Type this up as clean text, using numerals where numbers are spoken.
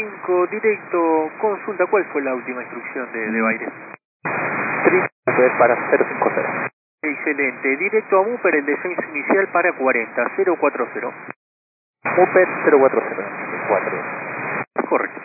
5, directo, consulta, ¿cuál fue la última instrucción de Baires? Triple para 050. Excelente, directo a Mupper, el descenso inicial para 40, 040. Mupper 040. 4. Correcto.